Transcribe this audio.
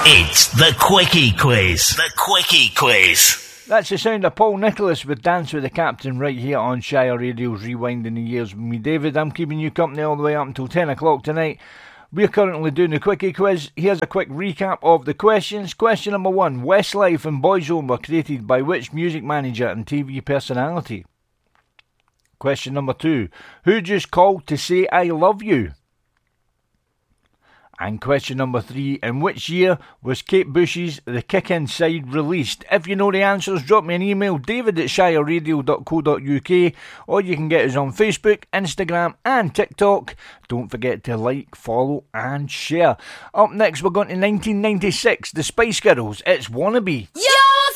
It's the Quickie Quiz. The Quickie Quiz. That's the sound of Paul Nicholas with Dance with the Captain right here on Shire Radio's Rewinding the Years with me, David. I'm keeping you company all the way up until 10 o'clock tonight. We're currently doing the Quickie Quiz. Here's a quick recap of the questions. Question number 1. Westlife and Boyzone were created by which music manager and TV personality? Question number 2. Who just called to say I love you? And question number 3, in which year was Kate Bush's The Kick Inside released? If you know the answers, drop me an email, david@shireradio.co.uk, or you can get us on Facebook, Instagram and TikTok. Don't forget to like, follow and share. Up next, we're going to 1996, the Spice Girls, It's Wannabe. Yo!